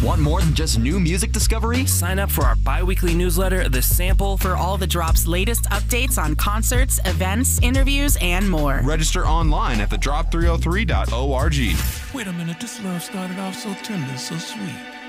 Want more than just new music discovery? Sign up for our bi-weekly newsletter, The Sample, for all the Drop's latest updates on concerts, events, interviews, and more. Register online at thedrop303.org. Wait a minute, this love started off so tender, so sweet.